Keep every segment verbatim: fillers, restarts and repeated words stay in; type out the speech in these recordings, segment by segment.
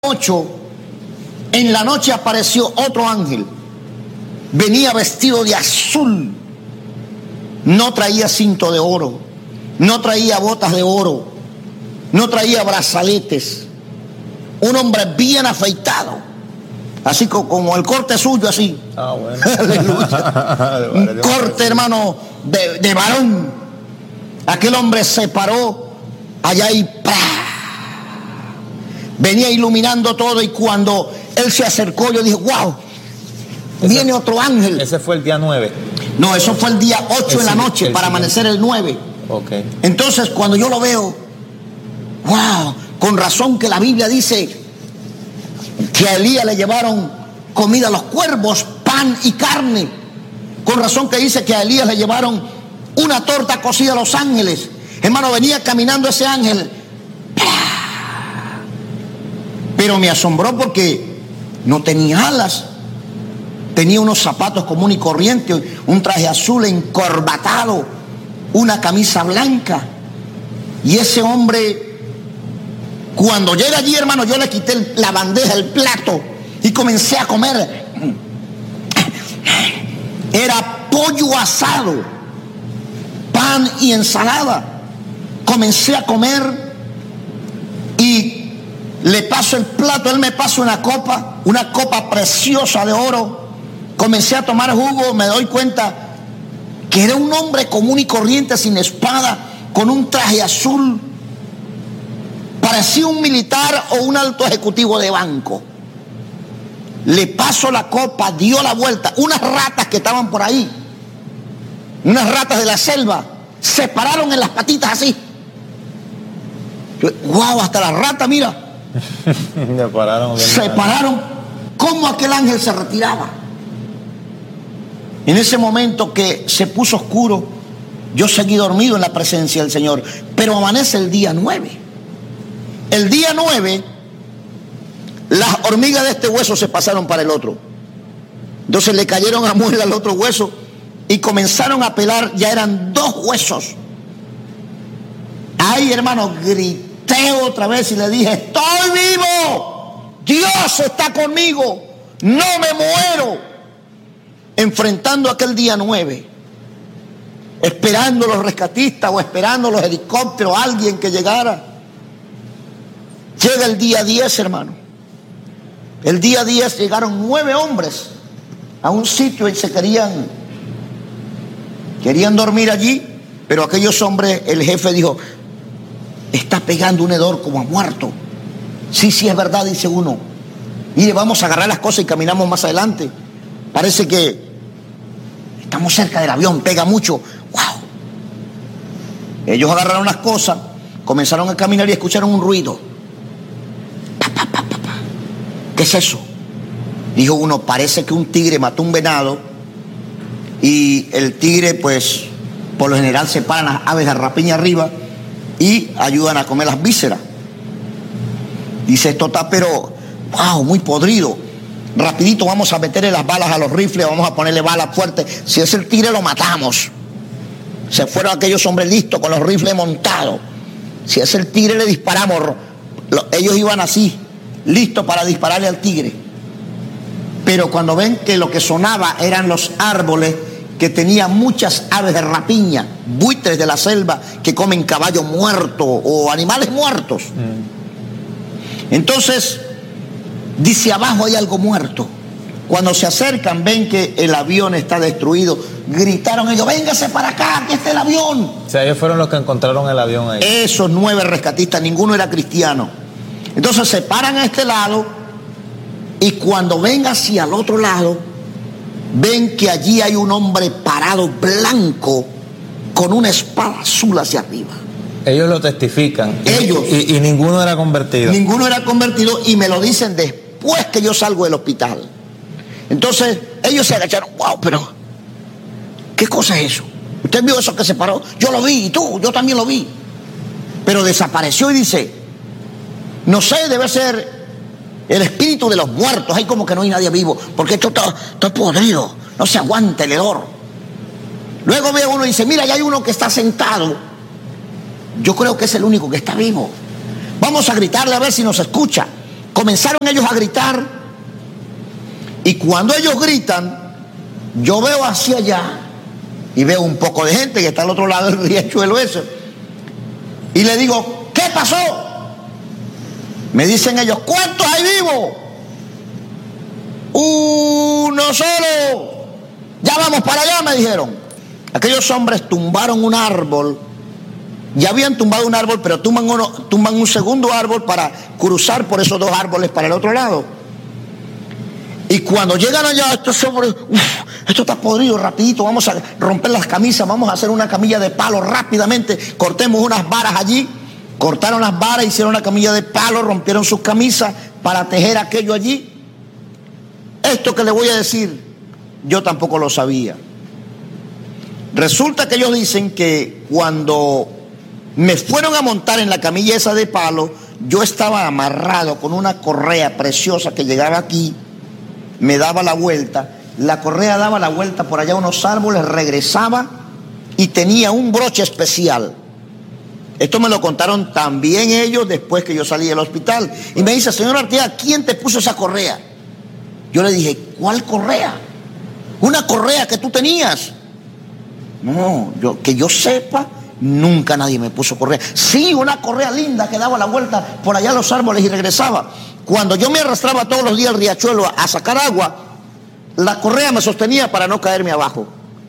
ocho, en la noche apareció otro ángel. Venía vestido de azul. No traía cinto de oro, no traía botas de oro, no traía brazaletes. Un hombre bien afeitado, así como el corte suyo, así. Ah, bueno. Aleluya. Un corte, hermano, de, de varón. Aquel hombre se paró allá y ¡pra! Venía iluminando todo, y cuando él se acercó, yo dije, wow, viene ese, otro ángel. Ese fue el día nueve. No, eso fue el día ocho en la noche, para amanecer el nueve. Okay. Entonces, cuando yo lo veo, wow, con razón que la Biblia dice que a Elías le llevaron comida a los cuervos, pan y carne. Con razón que dice que a Elías le llevaron una torta cocida a los ángeles. Hermano, venía caminando ese ángel. Pero me asombró porque no tenía alas. Tenía unos zapatos común y corriente, un traje azul encorbatado, una camisa blanca. Y ese hombre, cuando llega allí, hermano, yo le quité la bandeja, el plato, y comencé a comer. Era pollo asado, pan y ensalada. Comencé a comer y le paso el plato, él me pasa una copa, una copa preciosa de oro. Comencé a tomar jugo, me doy cuenta que era un hombre común y corriente, sin espada, con un traje azul. Parecía un militar o un alto ejecutivo de banco. Le paso la copa, dio la vuelta. Unas ratas que estaban por ahí, unas ratas de la selva, se pararon en las patitas así. Wow, hasta las ratas, mira. Se pararon. Se pararon. ¿Cómo aquel ángel se retiraba? En ese momento que se puso oscuro, yo seguí dormido en la presencia del Señor. Pero amanece el día nueve. El día nueve, las hormigas de este hueso se pasaron para el otro. Entonces le cayeron a muela al otro hueso y comenzaron a pelar. Ya eran dos huesos. Ay, hermano, grité otra vez y le dije, estoy vivo, Dios está conmigo, no me muero. Enfrentando aquel día nueve, esperando los rescatistas o esperando los helicópteros, alguien que llegara. Llega el día diez, hermano. El día diez llegaron nueve hombres a un sitio y se querían, querían dormir allí, pero aquellos hombres, el jefe dijo, está pegando un hedor como a muerto. Sí, sí, es verdad, dice uno. Mire, vamos a agarrar las cosas y caminamos más adelante. Parece que estamos cerca del avión, pega mucho. ¡Wow! Ellos agarraron las cosas, comenzaron a caminar y escucharon un ruido. Pa, pa, pa, pa, pa. ¿Qué es eso? Dijo uno, parece que un tigre mató un venado y el tigre, pues, por lo general separan las aves de rapiña arriba y ayudan a comer las vísceras. Dice, esto está pero, wow, muy podrido. Rapidito vamos a meterle las balas a los rifles, vamos a ponerle balas fuertes. Si es el tigre lo matamos. Se fueron aquellos hombres listos con los rifles montados. Si es el tigre le disparamos. Ellos iban así, listos para dispararle al tigre. Pero cuando ven que lo que sonaba eran los árboles, que tenían muchas aves de rapiña, buitres de la selva que comen caballo muerto o animales muertos. Mm. Entonces dice, abajo hay algo muerto. Cuando se acercan, ven que el avión está destruido. Gritaron ellos, véngase para acá, aquí está el avión. O sea, ellos fueron los que encontraron el avión ahí. Esos nueve rescatistas, ninguno era cristiano. Entonces se paran a este lado y cuando ven hacia el otro lado, ven que allí hay un hombre parado blanco con una espada azul hacia arriba. Ellos lo testifican. Ellos. Y, y, y ninguno era convertido. Ninguno era convertido y me lo dicen después que yo salgo del hospital. Entonces ellos se agacharon. Wow, pero ¿qué cosa es eso? ¿Usted vio eso que se paró? Yo lo vi, y tú, yo también lo vi. Pero desapareció y dice, no sé, debe ser el espíritu de los muertos. Hay como que no hay nadie vivo, porque esto está, está podrido, no se aguanta el hedor. Luego ve uno y dice, mira, ya hay uno que está sentado. Yo creo que es el único que está vivo. Vamos a gritarle a ver si nos escucha. Comenzaron ellos a gritar, y cuando ellos gritan, yo veo hacia allá y veo un poco de gente que está al otro lado del riachuelo ese, y le digo, ¿qué pasó? Me dicen ellos, ¿cuántos hay vivos? Uno solo. Ya vamos para allá, me dijeron. Aquellos hombres tumbaron un árbol. Ya habían tumbado un árbol, pero tumban, uno, tumban un segundo árbol para cruzar por esos dos árboles para el otro lado. Y cuando llegan allá, estos hombres, uf, esto está podrido, rapidito, vamos a romper las camisas, vamos a hacer una camilla de palo rápidamente, cortemos unas varas allí. Cortaron las varas, hicieron una camilla de palo, rompieron sus camisas para tejer aquello allí. Esto que le voy a decir, yo tampoco lo sabía. Resulta que ellos dicen que cuando me fueron a montar en la camilla esa de palo, yo estaba amarrado con una correa preciosa que llegaba aquí, me daba la vuelta, la correa daba la vuelta por allá a unos árboles, regresaba y tenía un broche especial. Esto me lo contaron también ellos después que yo salí del hospital. Y me dice, señor Arteaga, ¿quién te puso esa correa? Yo le dije, ¿cuál correa? Una correa que tú tenías. No, yo, que yo sepa, nunca nadie me puso correa. Sí, una correa linda que daba la vuelta por allá a los árboles y regresaba. Cuando yo me arrastraba todos los días al riachuelo a, a sacar agua, la correa me sostenía para no caerme abajo.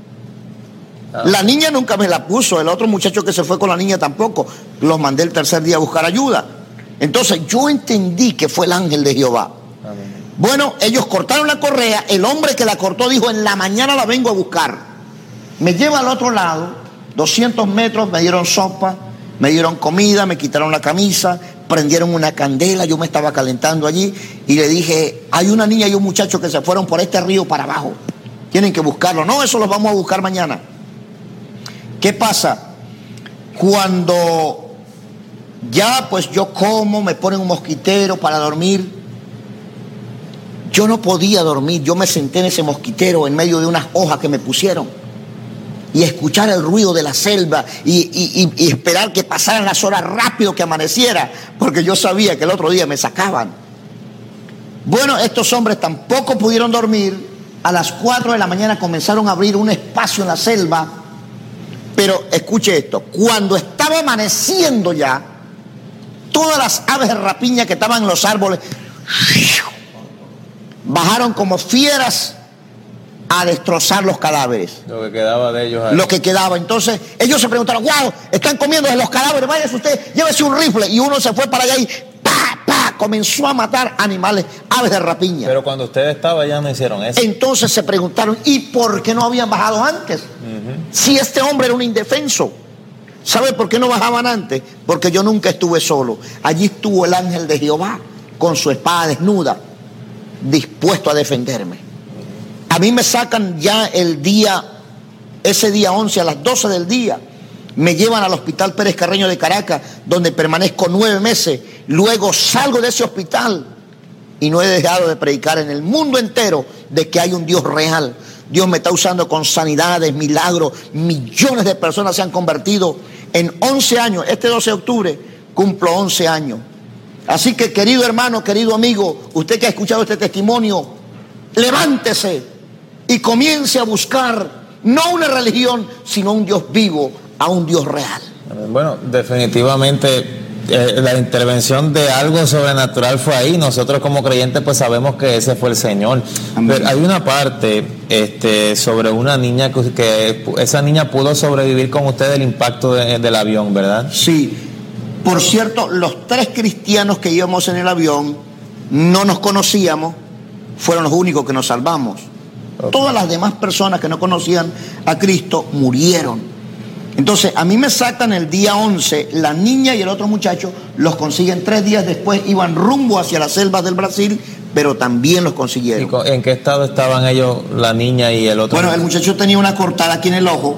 La niña nunca me la puso, el otro muchacho que se fue con la niña tampoco. Los mandé el tercer día a buscar ayuda. Entonces yo entendí que fue el ángel de Jehová. Amén. Bueno, ellos cortaron la correa, el hombre que la cortó dijo, en la mañana la vengo a buscar. Me lleva al otro lado, doscientos metros, me dieron sopa, me dieron comida, me quitaron la camisa, prendieron una candela, yo me estaba calentando allí y le dije, hay una niña y un muchacho que se fueron por este río para abajo, tienen que buscarlo. No, eso los vamos a buscar mañana. ¿Qué pasa? Cuando ya pues yo como, me ponen un mosquitero para dormir, yo no podía dormir, yo me senté en ese mosquitero en medio de unas hojas que me pusieron y escuchar el ruido de la selva y, y, y, y esperar que pasaran las horas rápido que amaneciera, porque yo sabía que el otro día me sacaban. Bueno, estos hombres tampoco pudieron dormir. A las cuatro de la mañana comenzaron a abrir un espacio en la selva. Pero escuche esto, cuando estaba amaneciendo ya, todas las aves de rapiña que estaban en los árboles bajaron como fieras a destrozar los cadáveres. Lo que quedaba de ellos ahí. Lo que quedaba. Entonces ellos se preguntaron, wow, están comiendo de los cadáveres, váyase usted, llévese un rifle. Y uno se fue para allá y pa, pa, comenzó a matar animales, aves de rapiña. Pero cuando usted estaba ya no hicieron eso. Entonces se preguntaron, ¿y por qué no habían bajado antes? Uh-huh. Si este hombre era un indefenso. ¿Sabe por qué no bajaban antes? Porque yo nunca estuve solo. Allí estuvo el ángel de Jehová con su espada desnuda, dispuesto a defenderme. A mí me sacan ya el día, ese día once a las doce del día, me llevan al Hospital Pérez Carreño de Caracas, donde permanezco nueve meses. Luego salgo de ese hospital y no he dejado de predicar en el mundo entero de que hay un Dios real. Dios me está usando con sanidades, milagros, millones de personas se han convertido en once años. Este doce de octubre cumplo once años. Así que, querido hermano, querido amigo, usted que ha escuchado este testimonio, levántese y comience a buscar no una religión, sino un Dios vivo, a un Dios real. Bueno, definitivamente eh, la intervención de algo sobrenatural fue ahí. Nosotros como creyentes pues sabemos que ese fue el Señor. Amén. Pero hay una parte este, sobre una niña que, que esa niña pudo sobrevivir con usted del impacto de, del avión, ¿verdad? Sí. Por cierto, los tres cristianos que íbamos en el avión no nos conocíamos, fueron los únicos que nos salvamos. Okay. Todas las demás personas que no conocían a Cristo murieron. Entonces, a mí me sacan el día once, la niña y el otro muchacho los consiguen tres días después, iban rumbo hacia las selvas del Brasil, pero también los consiguieron. ¿Y en qué estado estaban ellos, la niña y el otro? Bueno, el muchacho tenía una cortada aquí en el ojo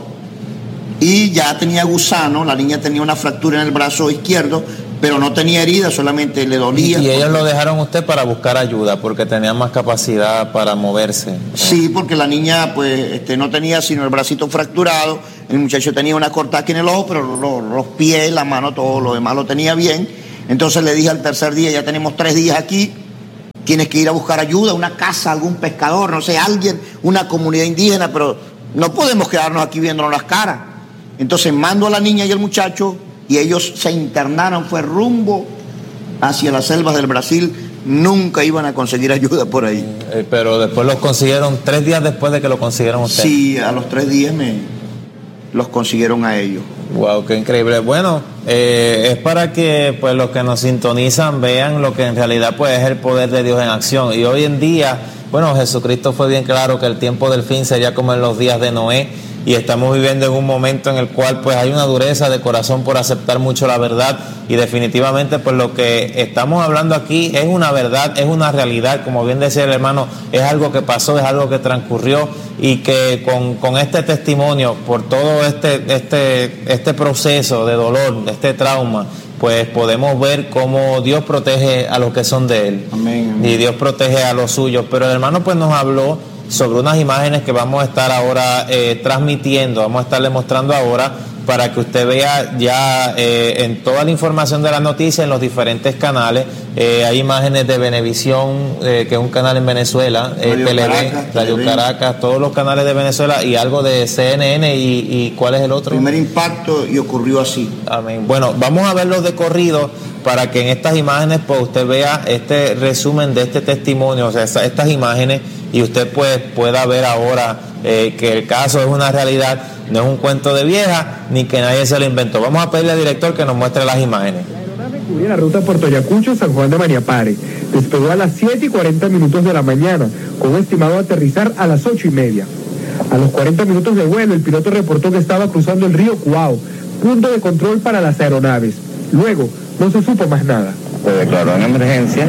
y ya tenía gusano, la niña tenía una fractura en el brazo izquierdo, pero no tenía herida, solamente le dolía. ¿Y ellos lo dejaron usted para buscar ayuda porque tenía más capacidad para moverse? Sí, porque la niña pues este, no tenía sino el bracito fracturado, el muchacho tenía una cortada aquí en el ojo, pero los, los pies, la mano, todo lo demás lo tenía bien. Entonces le dije al tercer día, ya tenemos tres días aquí, tienes que ir a buscar ayuda, una casa, algún pescador, no sé, alguien, una comunidad indígena, pero no podemos quedarnos aquí viéndonos las caras. Entonces mando a la niña y al muchacho y ellos se internaron, fue rumbo hacia las selvas del Brasil. Nunca iban a conseguir ayuda por ahí. Eh, pero después los consiguieron, tres días después de que lo consiguieron ustedes. Sí, a los tres días me los consiguieron a ellos. Wow, qué increíble. Bueno, eh, es para que pues los que nos sintonizan vean lo que en realidad pues es el poder de Dios en acción. Y hoy en día, bueno, Jesucristo fue bien claro que el tiempo del fin sería como en los días de Noé. Y estamos viviendo en un momento en el cual pues hay una dureza de corazón por aceptar mucho la verdad, y definitivamente pues lo que estamos hablando aquí es una verdad, es una realidad, como bien decía el hermano, es algo que pasó, es algo que transcurrió, y que con, con este testimonio, por todo este, este, este proceso de dolor, este trauma, pues podemos ver cómo Dios protege a los que son de Él. Amén, amén. Y Dios protege a los suyos. Pero el hermano pues nos habló sobre unas imágenes que vamos a estar ahora eh, transmitiendo, vamos a estarle mostrando ahora para que usted vea ya eh, en toda la información de la noticia en los diferentes canales. Eh, hay imágenes de Venevisión, eh, que es un canal en Venezuela, eh, Radio Televen, Caracas, Radio Televen. Caracas, todos los canales de Venezuela, y algo de C N N, y, y ¿cuál es el otro? Primer Impacto, y ocurrió así. Amén. Bueno, vamos a verlos de corrido para que en estas imágenes pues usted vea este resumen de este testimonio, o sea, estas imágenes, y usted pues pueda ver ahora eh, que el caso es una realidad, no es un cuento de vieja, ni que nadie se lo inventó. Vamos a pedirle al director que nos muestre las imágenes. La aeronave cubría la ruta Puerto Ayacucho, San Juan de Mariapare. Despegó a las siete y cuarenta minutos de la mañana, con un estimado aterrizar a las ocho y media. A los cuarenta minutos de vuelo, el piloto reportó que estaba cruzando el río Cuao, punto de control para las aeronaves. Luego, no se supo más nada. Se declaró en emergencia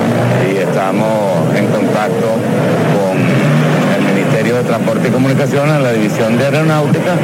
y estamos en contacto con el Ministerio de Transporte y Comunicaciones, la División de Aeronáutica,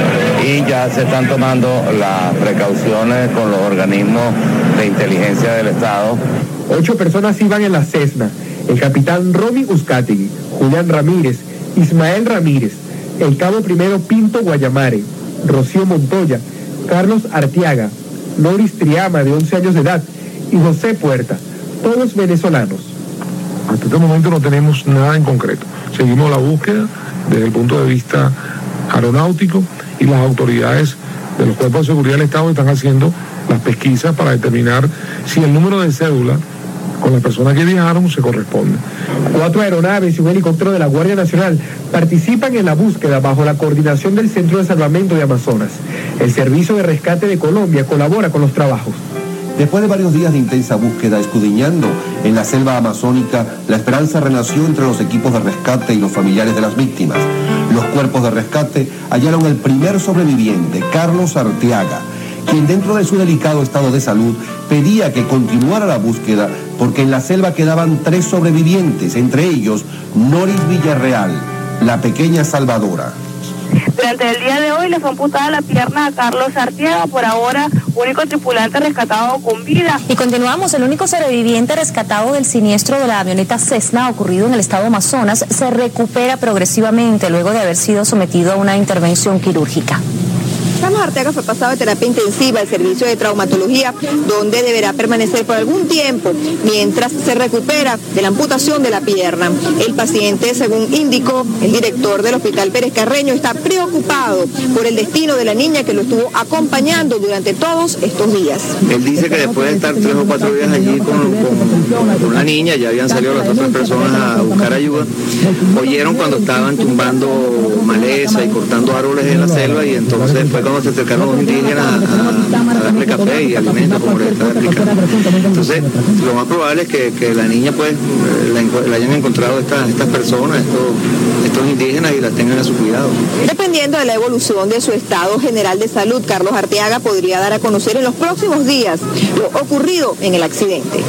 y ya se están tomando las precauciones con los organismos de inteligencia del Estado. Ocho personas iban en la Cessna: el capitán Romy Uzcategui, Julián Ramírez, Ismael Ramírez, el cabo primero Pinto Guayamare, Rocío Montoya, Carlos Arteaga, Loris Triama, de once años de edad, y José Puerta, todos venezolanos. Hasta este momento no tenemos nada en concreto. Seguimos la búsqueda desde el punto de vista aeronáutico, y las autoridades de los cuerpos de seguridad del Estado están haciendo las pesquisas para determinar si el número de cédula con las personas que viajaron se corresponde. Cuatro aeronaves y un helicóptero de la Guardia Nacional participan en la búsqueda bajo la coordinación del Centro de Salvamento de Amazonas. El Servicio de Rescate de Colombia colabora con los trabajos. Después de varios días de intensa búsqueda escudriñando en la selva amazónica, la esperanza renació entre los equipos de rescate y los familiares de las víctimas. Los cuerpos de rescate hallaron el primer sobreviviente, Carlos Arteaga, quien dentro de su delicado estado de salud pedía que continuara la búsqueda porque en la selva quedaban tres sobrevivientes, entre ellos Noris Villarreal, la pequeña salvadora. Durante el día de hoy le fue amputada la pierna a Carlos Arteaga, por ahora único tripulante rescatado con vida. Y continuamos, el único sobreviviente rescatado del siniestro de la avioneta Cessna ocurrido en el estado Amazonas se recupera progresivamente luego de haber sido sometido a una intervención quirúrgica. Carlos Arteaga fue pasado a terapia intensiva al servicio de traumatología, donde deberá permanecer por algún tiempo mientras se recupera de la amputación de la pierna. El paciente, según indicó el director del Hospital Pérez Carreño, está preocupado por el destino de la niña que lo estuvo acompañando durante todos estos días. Él dice que después de estar tres o cuatro días allí con, con, con la niña, ya habían salido las otras personas a buscar ayuda, oyeron cuando estaban tumbando maleza y cortando árboles en la selva, y entonces fue cuando se acercaron los indígenas a, a, a darle café y alimentos, como les estaba explicando. Entonces, lo más probable es que, que la niña pues la, la hayan encontrado estas, estas personas, estos, estos indígenas, y las tengan a su cuidado. Dependiendo de la evolución de su estado general de salud, Carlos Arteaga podría dar a conocer en los próximos días lo ocurrido en el accidente.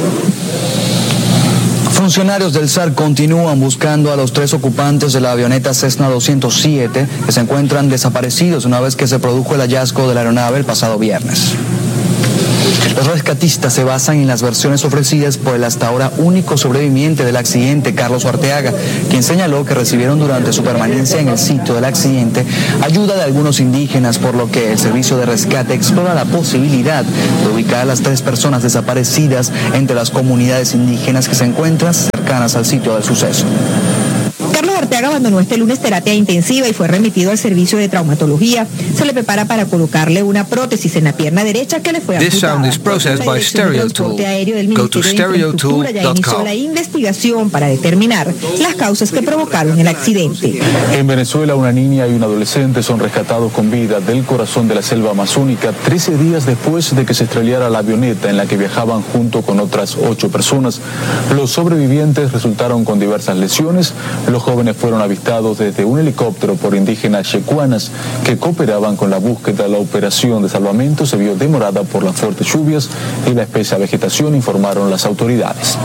Funcionarios del S A R continúan buscando a los tres ocupantes de la avioneta Cessna doscientos siete que se encuentran desaparecidos una vez que se produjo el hallazgo de la aeronave el pasado viernes. Los rescatistas se basan en las versiones ofrecidas por el hasta ahora único sobreviviente del accidente, Carlos Arteaga, quien señaló que recibieron durante su permanencia en el sitio del accidente ayuda de algunos indígenas, por lo que el servicio de rescate explora la posibilidad de ubicar a las tres personas desaparecidas entre las comunidades indígenas que se encuentran cercanas al sitio del suceso. Carlos Arteaga abandonó este lunes terapia intensiva y fue remitido al servicio de traumatología. Se le prepara para colocarle una prótesis en la pierna derecha que le fue amputada. This sound is processed by StereoTool. Go to stereotool ya dot inició com. la investigación para determinar las causas que provocaron el accidente. En Venezuela, una niña y un adolescente son rescatados con vida del corazón de la selva amazónica trece días después de que se estrellara la avioneta en la que viajaban junto con otras ocho personas. Los sobrevivientes resultaron con diversas lesiones. Los jóvenes fueron avistados desde un helicóptero por indígenas checuanas que cooperaban con la búsqueda. La operación de salvamento se vio demorada por las fuertes lluvias y la espesa vegetación, informaron las autoridades.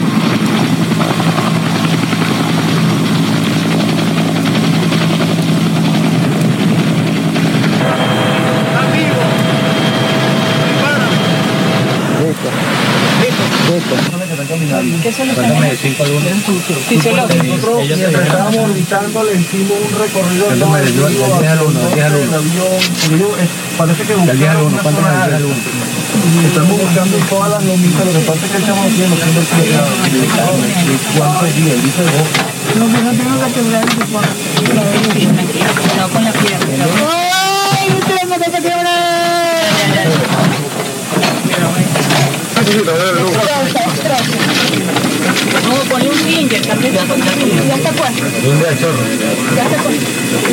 ¿Qué se le Cuéntame cinco lunes. Sí, se lo nosotros mientras estábamos orbitando le hicimos un recorrido del avión, parece que buscaron una zona alta. Estamos buscando todas las lomitas, lo que pasa es que estamos haciendo haciendo cuántos días, dice vos. No, que no tengo que quebrar el cuarto. No, con la pierna. ¡Ay, tengo que quebrar! No, ponle un ginger, también ya está puesto. Ya está puesto. Ya está puesto.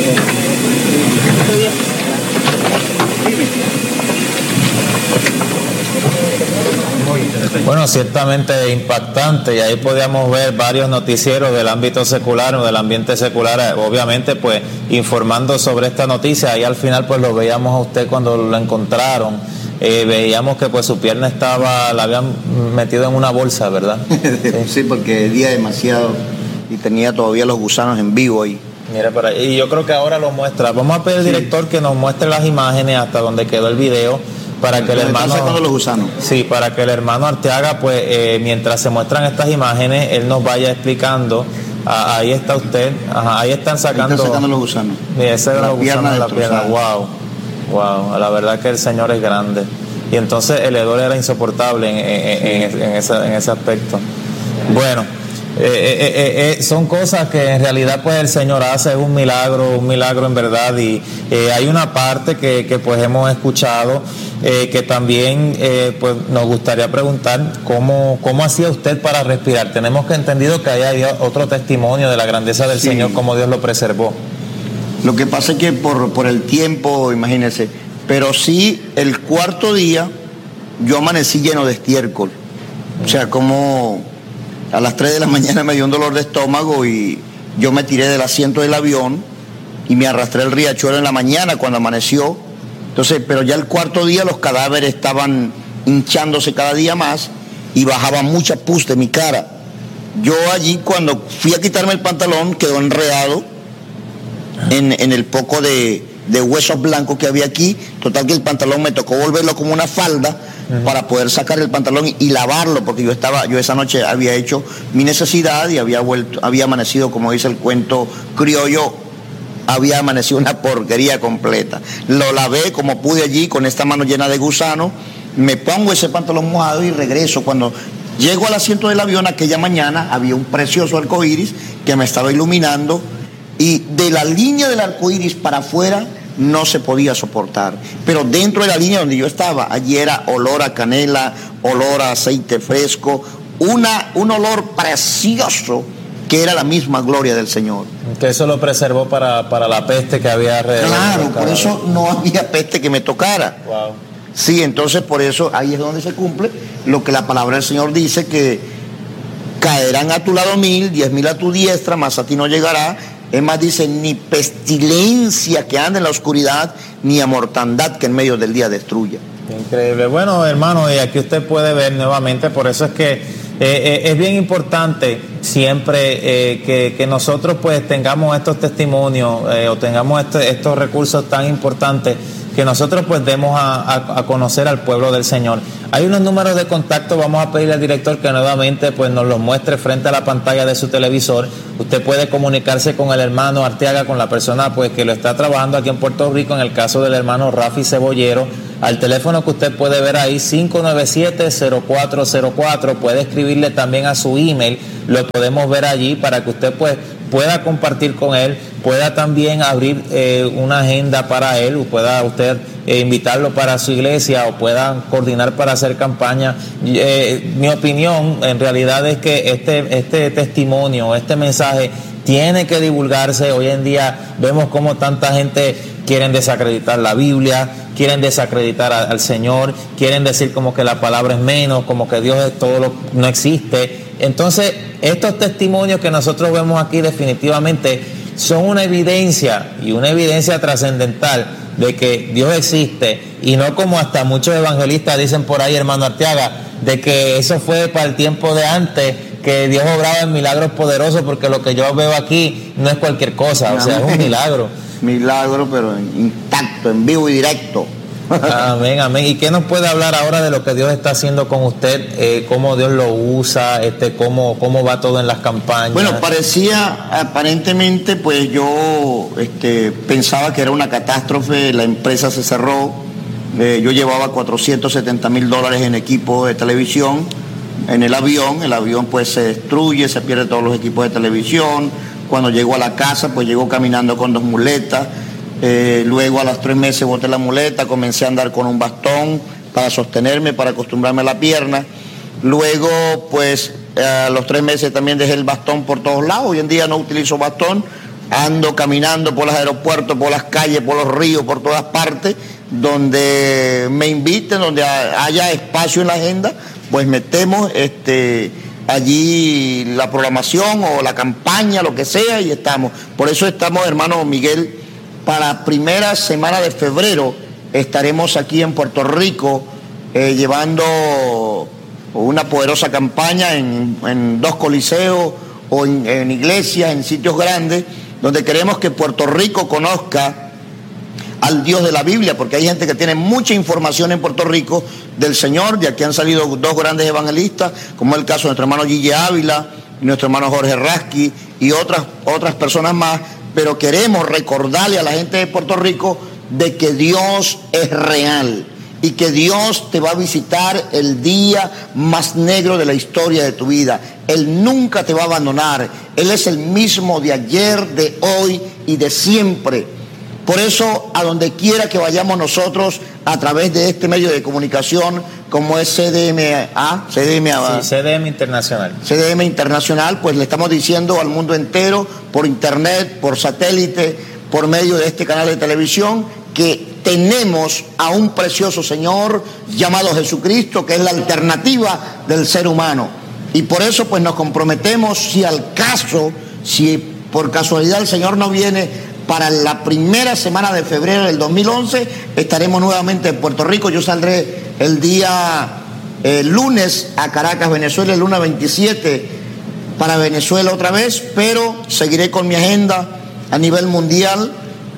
Bueno, ciertamente impactante, y ahí podíamos ver varios noticieros del ámbito secular o del ambiente secular, obviamente pues informando sobre esta noticia. Ahí al final pues lo veíamos a usted cuando lo encontraron. Eh, veíamos que pues su pierna estaba, la habían metido en una bolsa, ¿verdad? Sí, sí, porque hedía demasiado y tenía todavía los gusanos en vivo ahí. Mira para ahí, y yo creo que ahora lo muestra. Vamos a pedir al sí. director que nos muestre las imágenes hasta donde quedó el video para que el hermano sacando los gusanos. Sí, para que el hermano Arteaga pues eh, mientras se muestran estas imágenes él nos vaya explicando. Ah, ahí está usted, ajá, ahí están sacando, ahí están sacando los gusanos. Mira, ese es la los gusanos de la pierna. Wow. Wow, la verdad que el Señor es grande. Y entonces el hedor era insoportable en, en, en, en, ese, en ese aspecto. Bueno, eh, eh, eh, son cosas que en realidad pues el Señor hace, es un milagro, un milagro en verdad. Y eh, hay una parte que, que pues hemos escuchado eh, que también eh, pues nos gustaría preguntar cómo, cómo hacía usted para respirar. Tenemos que entendido que hay otro testimonio de la grandeza del sí. Señor, cómo Dios lo preservó. Lo que pasa es que por, por el tiempo, imagínense, pero sí el cuarto día yo amanecí lleno de estiércol. O sea, como a las tres de la mañana me dio un dolor de estómago y yo me tiré del asiento del avión y me arrastré el riachuelo en la mañana cuando amaneció. Entonces, pero ya el cuarto día los cadáveres estaban hinchándose cada día más y bajaba mucha pus de mi cara. Yo allí cuando fui a quitarme el pantalón quedó enredado En, en el poco de, de huesos blancos que había aquí. Total que el pantalón me tocó volverlo como una falda uh-huh. para poder sacar el pantalón y, y lavarlo, porque yo estaba, yo esa noche había hecho mi necesidad y había vuelto, había amanecido, como dice el cuento criollo, había amanecido una porquería completa. Lo lavé como pude allí con esta mano llena de gusano, me pongo ese pantalón mojado y regreso. Cuando llego al asiento del avión aquella mañana había un precioso arcoíris que me estaba iluminando. Y de la línea del arco iris para afuera no se podía soportar. Pero dentro de la línea donde yo estaba, allí era olor a canela, olor a aceite fresco, una, un olor precioso que era la misma gloria del Señor. Que eso lo preservó para, para la peste que había alrededor. Claro, por eso no había peste que me tocara. Wow. Sí, entonces por eso ahí es donde se cumple lo que la palabra del Señor dice, que caerán a tu lado mil, diez mil a tu diestra, mas a ti no llegará. Es más, dice, ni pestilencia que anda en la oscuridad, ni a mortandad que en medio del día destruya. Increíble. Bueno, hermano, y aquí usted puede ver nuevamente, por eso es que eh, eh, es bien importante siempre eh, que, que nosotros pues tengamos estos testimonios eh, o tengamos este, estos recursos tan importantes, que nosotros pues demos a, a, a conocer al pueblo del Señor. Hay unos números de contacto, vamos a pedirle al director que nuevamente pues nos los muestre frente a la pantalla de su televisor. Usted puede comunicarse con el hermano Arteaga, con la persona pues que lo está trabajando aquí en Puerto Rico, en el caso del hermano Rafi Cebollero, al teléfono que usted puede ver ahí, cinco nueve siete, cero cuatro cero cuatro. Puede escribirle también a su email, lo podemos ver allí para que usted pues pueda compartir con él, pueda también abrir eh, una agenda para él, o pueda usted eh, invitarlo para su iglesia o puedan coordinar para hacer campaña. Eh, mi opinión en realidad es que este, este testimonio, este mensaje tiene que divulgarse. Hoy en día vemos cómo tanta gente quieren desacreditar la Biblia, quieren desacreditar a, al Señor, quieren decir como que la palabra es menos, como que Dios es todo, lo, no existe. Entonces, estos testimonios que nosotros vemos aquí definitivamente son una evidencia, y una evidencia trascendental, de que Dios existe, y no como hasta muchos evangelistas dicen por ahí, hermano Arteaga, de que eso fue para el tiempo de antes, que Dios obraba en milagros poderosos, porque lo que yo veo aquí no es cualquier cosa, o sea, es un milagro. Milagro, pero intacto, en vivo y directo. Amén, amén. ¿Y qué nos puede hablar ahora de lo que Dios está haciendo con usted? Eh, ¿Cómo Dios lo usa? Este, ¿cómo, cómo va todo en las campañas? Bueno, parecía, aparentemente, pues yo este, pensaba que era una catástrofe, la empresa se cerró, eh, yo llevaba cuatrocientos setenta mil dólares en equipo de televisión, en el avión, el avión pues se destruye, se pierde todos los equipos de televisión. Cuando llegó a la casa, pues llegó caminando con dos muletas. Eh, luego a los tres meses boté la muleta, comencé a andar con un bastón para sostenerme, para acostumbrarme a la pierna. Luego, pues a los tres meses también dejé el bastón por todos lados. Hoy en día no utilizo bastón, ando caminando por los aeropuertos, por las calles, por los ríos, por todas partes, donde me inviten, donde haya espacio en la agenda, pues metemos este... allí la programación o la campaña, lo que sea, y estamos. Por eso estamos, hermano Miguel, para la primera semana de febrero estaremos aquí en Puerto Rico eh, llevando una poderosa campaña en, en dos coliseos o en, en iglesias, en sitios grandes, donde queremos que Puerto Rico conozca al Dios de la Biblia, porque hay gente que tiene mucha información en Puerto Rico del Señor. De aquí han salido dos grandes evangelistas, como es el caso de nuestro hermano Gigi Ávila y nuestro hermano Jorge Rasky y otras, otras personas más, pero queremos recordarle a la gente de Puerto Rico de que Dios es real y que Dios te va a visitar el día más negro de la historia de tu vida. Él nunca te va a abandonar. Él es el mismo de ayer, de hoy y de siempre. Por eso, a donde quiera que vayamos nosotros, a través de este medio de comunicación, como es C D M A, C D M A, sí, C D M Internacional. C D M Internacional, pues le estamos diciendo al mundo entero, por internet, por satélite, por medio de este canal de televisión, que tenemos a un precioso Señor llamado Jesucristo, que es la alternativa del ser humano. Y por eso, pues nos comprometemos, si al caso, si por casualidad el Señor no viene, para la primera semana de febrero del dos mil once estaremos nuevamente en Puerto Rico. Yo saldré el día eh, lunes a Caracas, Venezuela, el lunes veintisiete para Venezuela otra vez, pero seguiré con mi agenda a nivel mundial.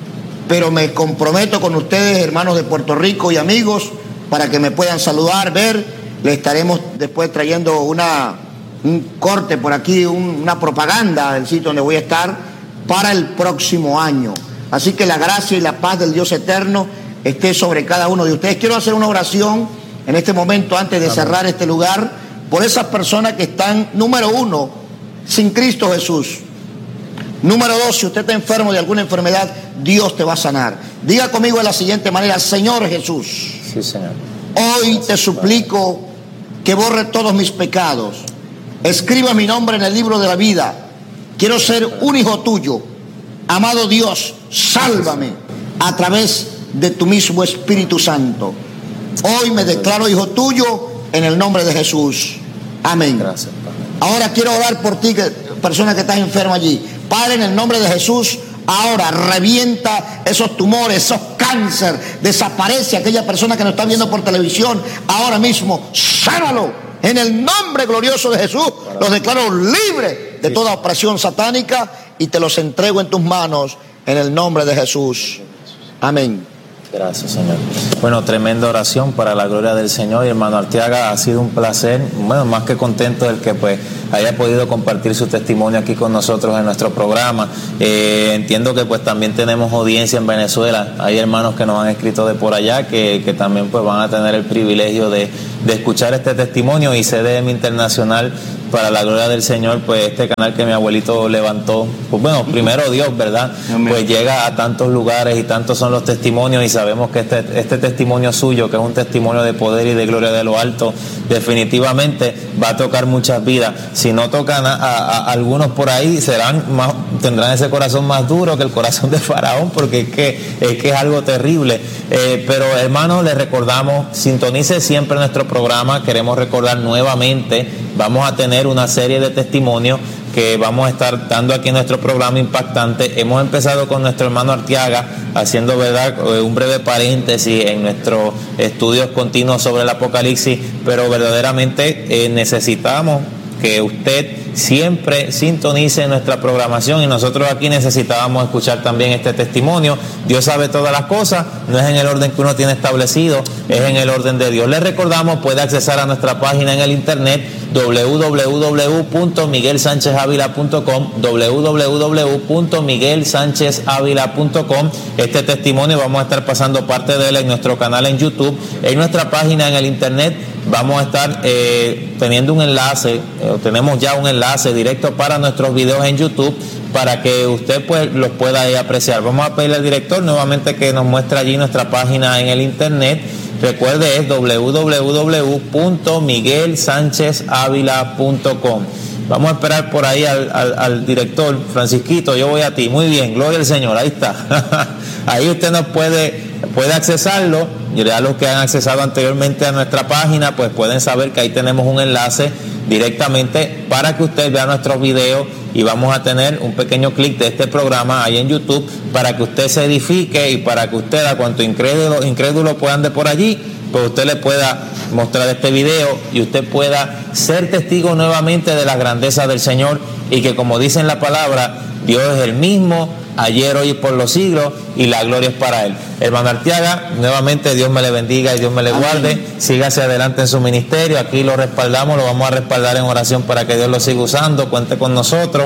Pero me comprometo con ustedes, hermanos de Puerto Rico y amigos, para que me puedan saludar, ver. Le estaremos después trayendo una, un corte por aquí, un, una propaganda del sitio donde voy a estar para el próximo año. Así que la gracia y la paz del Dios eterno esté sobre cada uno de ustedes. Quiero hacer una oración en este momento antes de cerrar este lugar por esas personas que están, número uno, sin Cristo Jesús. Número dos, si usted está enfermo de alguna enfermedad, Dios te va a sanar. Diga conmigo de la siguiente manera: Señor Jesús, sí, Señor, hoy te suplico que borre todos mis pecados. Escriba mi nombre en el libro de la vida. Quiero ser un hijo tuyo. Amado Dios, sálvame a través de tu mismo Espíritu Santo. Hoy me declaro hijo tuyo en el nombre de Jesús. Amén. Gracias, ahora quiero orar por ti, que, persona que estás enferma allí. Padre, en el nombre de Jesús, ahora revienta esos tumores, esos cáncer. Desaparece aquella persona que nos está viendo por televisión. Ahora mismo, sánalo. En el nombre glorioso de Jesús, los declaro libres de toda opresión satánica y te los entrego en tus manos en el nombre de Jesús. Amén. Gracias, Señor. Bueno, tremenda oración para la gloria del Señor. Y hermano Arteaga, ha sido un placer, bueno, más que contento del que pues haya podido compartir su testimonio aquí con nosotros en nuestro programa. Eh, entiendo que pues también tenemos audiencia en Venezuela. Hay hermanos que nos han escrito de por allá que, que también pues van a tener el privilegio de, de escuchar este testimonio. Y C D M Internacional, para la gloria del Señor, pues este canal que mi abuelito levantó, pues bueno, primero Dios, ¿verdad? Pues llega a tantos lugares y tantos son los testimonios, y sabemos que este, este testimonio suyo, que es un testimonio de poder y de gloria de lo alto, definitivamente va a tocar muchas vidas. Si no tocan a, a, a algunos por ahí, serán más, tendrán ese corazón más duro que el corazón de Faraón, porque es que es, que es algo terrible. Eh, pero hermanos, les recordamos, sintonice siempre nuestro programa. Queremos recordar nuevamente, vamos a tener una serie de testimonios que vamos a estar dando aquí en nuestro programa Impactante. Hemos empezado con nuestro hermano Arteaga, haciendo, verdad, un breve paréntesis en nuestros estudios continuos sobre el Apocalipsis, pero verdaderamente eh, necesitamos que usted siempre sintonice nuestra programación, y nosotros aquí necesitábamos escuchar también este testimonio. Dios sabe todas las cosas, no es en el orden que uno tiene establecido, es en el orden de Dios. Les recordamos, puede accesar a nuestra página en el internet doble u doble u doble u punto miguel sánchez ávila punto com, doble u doble u doble u punto miguel sánchez ávila punto com. Este testimonio vamos a estar pasando parte de él en nuestro canal en YouTube, en nuestra página en el internet. Vamos a estar eh, teniendo un enlace, eh, tenemos ya un enlace directo para nuestros videos en YouTube, para que usted pues los pueda ahí apreciar. Vamos a pedirle al director nuevamente que nos muestre allí nuestra página en el internet. Recuerde, es doble u doble u doble u punto miguel sánchez ávila punto com. Vamos a esperar por ahí al, al, al director. Francisquito, yo voy a ti. Muy bien, gloria al Señor, ahí está. Ahí usted nos puede, puede accesarlo. Y ya los que han accesado anteriormente a nuestra página, pues pueden saber que ahí tenemos un enlace directamente para que usted vea nuestros videos, y vamos a tener un pequeño clic de este programa ahí en YouTube para que usted se edifique, y para que usted, a cuanto incrédulo, incrédulo puedan de por allí, pues usted le pueda mostrar este video y usted pueda ser testigo nuevamente de la grandeza del Señor, y que, como dice en la palabra, Dios es el mismo ayer, hoy y por los siglos, y la gloria es para Él. Hermano Arteaga, nuevamente Dios me le bendiga y Dios me le guarde. Amén. Sígase adelante en su ministerio, aquí lo respaldamos, lo vamos a respaldar en oración para que Dios lo siga usando. Cuente con nosotros,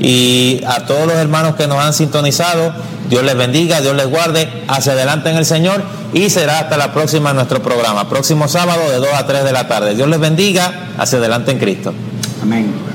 y a todos los hermanos que nos han sintonizado, Dios les bendiga, Dios les guarde. Hacia adelante en el Señor, y será hasta la próxima en nuestro programa, próximo sábado de dos a tres de la tarde. Dios les bendiga, hacia adelante en Cristo. Amén.